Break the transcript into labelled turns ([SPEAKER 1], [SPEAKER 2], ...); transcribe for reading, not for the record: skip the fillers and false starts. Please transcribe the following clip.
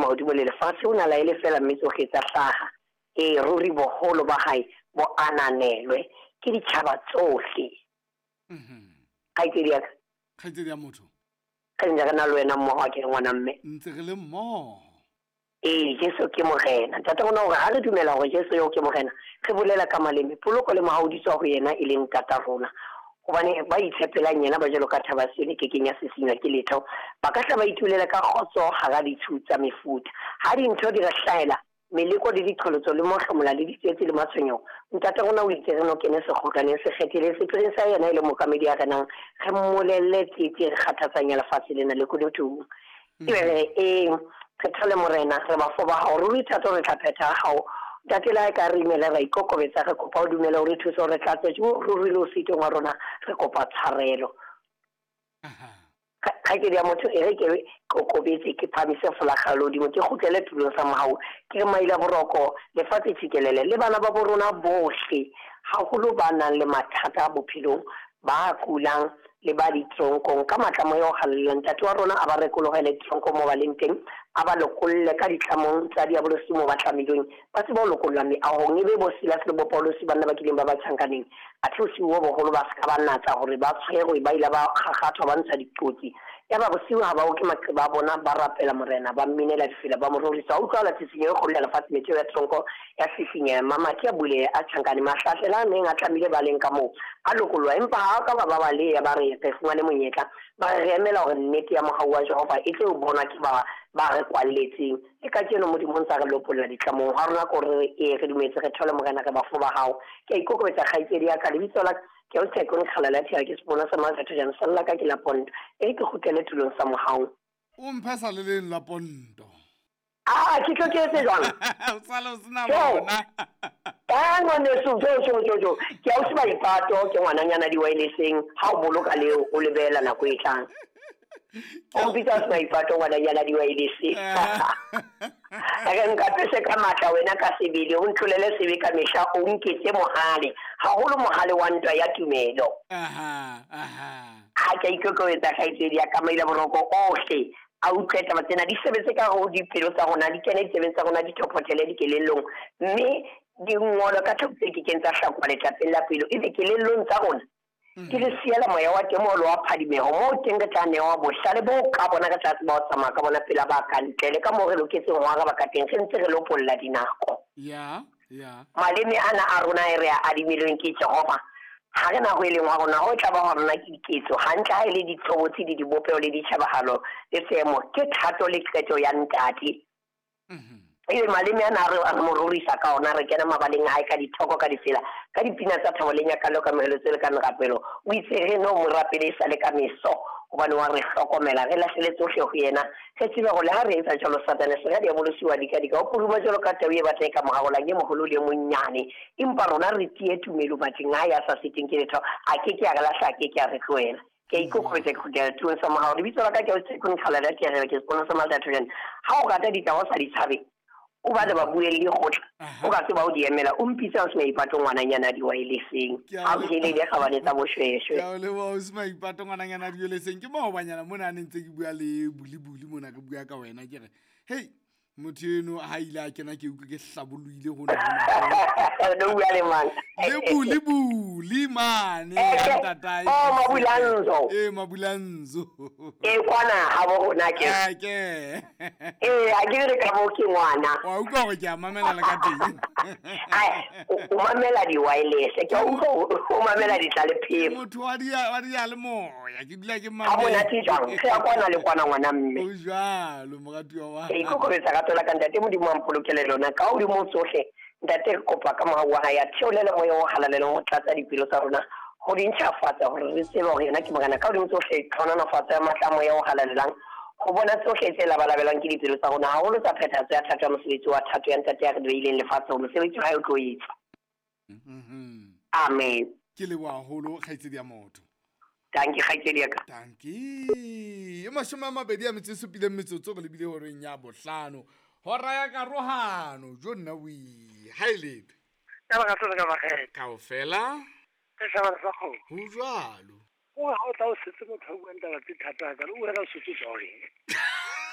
[SPEAKER 1] godimo le lefatshe o na la ele fela mme tsoge tsa hlaga ruri bogolo ba gae bo ananelwe ke ditšhaba tsohle
[SPEAKER 2] kgaitsedi ya motho
[SPEAKER 1] ka nja kana le wena mmogo ke ngwana mme
[SPEAKER 2] ntse re le mmogo
[SPEAKER 1] Jesu ke morena tata gona gore ha re dumela gore Jesu yo ke morena re bolela ka maleme poloko le mahaodiso go yena e leng tata rona gobane ba itshepelang yena ba jalo ka thabasele ke kenya sesinya ke letho ba ka tla ba itulela ka khotso ga ga ditshutsa mefuta ha dintho di re hlaela meleko le ditlholotso le motlhomola le ditsetsi le matshwenyo ntata gona o itse re no kene se gokane se khethile se tleng sa yena ile mokamedi ya renang re mmolelle tsetsi re kgathatsanya lefatshe lena le kodotong Kethale morena re ba fo ba ha o re thato re tlaphetha ha o tatela ka re imela ra ikokobetsa re kopa o dumela o re thuso re tlatse o re lo sitwe wa rona re kopa tshwarelo ka ke dia motho e re ke kokobetse ke phamise folagalo di mo ke gutlele tulong sa mogao ke maila boroko le fatse tshikelele le bana ba borona bohle ha go lo bana le mathata bophelong ba kulang le ba ditronko ka matlamo yo gallelang tate wa rona a ba rekologele tronko mo baleng teng a ba lokolle ka ditlamong tsa diabolosi mo batlamilweng ba se ba lokolla me a hong ebe bo sila se bo Paulosi banna ba kileng ba ba tsankaneng a thusi wo bogolo ba ska ba natsa gore ba tshwere ba ila ba gagathwa ba ntsha dikotsi ya ba bosiwa ba o ke make ba bona ba rapela morena ba minela difela ba mororisa o tsala tsisinyo go le lefatshe metso ya tronko ya sifinya mama ke a bule a tsankane mahlatlela neng a tlamile ba leng ka mo a lokolwa empa ha ka ba ba le ya ba re ke fumane monyetla ba re emela gore nnete ya mogau wa Jehova e tle o bona ke ba re kwalletseng e ka tseno mo dimong tsa re lopolla ditlamong ha rona go re re dumetse re thole morena ka bafo ba hao ke ikokobetsa kgaitsedi ya ka le bitso la ke o tse kon khalala thia ke spona sa ma tsa jana sala ka ke la pondo e ke gutele tulong sa mogau
[SPEAKER 2] o mphasa le leng la pondo
[SPEAKER 1] ke tlo ke se jang
[SPEAKER 2] o sala o sina bona
[SPEAKER 1] ngwane jo ke a o se ba ipato ke ngwananyana di wirelesseng ha o boloka leo o lebela nako e tlang o bitsa se ba ipato ngwananyana di wirelesseng aga nka pese ka matla wena ka sebele o ntlolele sebe ka mesha o nketse mohale ha holo mohale wa ntwa ya tumelo ha ke ikokobetsa kgaitsedi ya ka maila boroko ohle a utlweta batsena di sebetse ka go dipelo tsa rona di kene ditebetsa rona di thopothele di kelelong mme di ngolo ka thopse ke kentsa hlakwa le tapela pelo e be kelelong tsa rona ke le siela moya wa temolo wa phadimeho mo teng ka ne wa bohlale bo ka bona ka tsatsi ba o tsamaya ka bona pela ba ka ntle le ka mo re loketse ngwa ga ba ka teng se ntse re lopolla dinako maleme ana a rona e re a adimilweng ke Jehova ha re na go eleng wa rona o tla ba go rona ke diketso hantle ha ile ditlhobotsi di dibopeo le ditšhabagalo le seemo ke thato le qeto ya ntate maleme ana a re mo rorisa ka ona re kena mabaleng a ka dithoko ka difela ka dipina tsa thabo le nyakalo ka megelo tse le ka merapelo o itse re no mo rapele e sale ka meso gobane wa re hlokomela re lahlele tsohle go yena se tseba go le ha re etsa jalo satane se ga diabolosiwa dika o puluma jalo ka tau e batla ka mogagolang ye mogolo le monnyane empa rona re tie tumelo batseng a ya sa seteng ke letho a ke a re lahla ke a re tloela ke ikokobetse go dira tuong sa mogao le bitso la ka ke o se kon khalala ke re ke spona sa malta tren ha o gata ditaba sa di tshabe o ba ba buele gotla o ka se ba o di emela o mpitsa o se ipato ngwananyana di wirelesseng a o hele di ga bane tsa boshweshwe
[SPEAKER 2] ya le wa o se ipato ngwananyana di wirelesseng ke mo banyana mona a ntse ke bua le bulibuli mona ke bua ka wena ke re hey motho eno ha ile a kena ke utlwe ke hlaboloile go nna
[SPEAKER 1] no bua le mang
[SPEAKER 2] le buli mane tatai mabulanzo
[SPEAKER 1] kwana ha bo rona ke
[SPEAKER 2] a
[SPEAKER 1] ke re ka bo ke ngwana
[SPEAKER 2] wa utlwa go ke a mamela le ka teng
[SPEAKER 1] o mamela di wireless ke o mamela di tla le phefo
[SPEAKER 2] motho wa di le moya ke dula ke
[SPEAKER 1] mamela ha bona tijang se a kwana le kwana ngwana mme
[SPEAKER 2] o jalo mogatiwa wa
[SPEAKER 1] ke ikokobetsa ka tola ka ntate modimo a mpolokele lona ka o di mo tsohle ntate re kopa ka mogau wa ya theolele moya o galalele go tlatsa dipelo tsa rona go di ntšhafatsa gore re tsebe gore yena ke mogana ka o di mo tsohle tlhonanafatso ya matlamo ya o galalelang go bona tsohle tse labalabelang ke dipelo tsa rona gagolo tsa phethatso ya thato ya mosebetsi wa thato ya ntate ya re beileng lefatshe go mosebetsi wa o tlo etsa amen
[SPEAKER 2] ke leboa haholo kgaitsedi ya motho
[SPEAKER 1] tanki kgaitsedi ya ka
[SPEAKER 2] tanki e 27 metsotso go lebile horeng ya bohlano hora ya karohano jo nna wi hailebe
[SPEAKER 3] ka ba tlo ka magela
[SPEAKER 2] kaofela
[SPEAKER 3] ke sa ba go
[SPEAKER 2] jwalo
[SPEAKER 3] o ha o tla o setse motho o ntaba tse thata ka o re ka sutse jole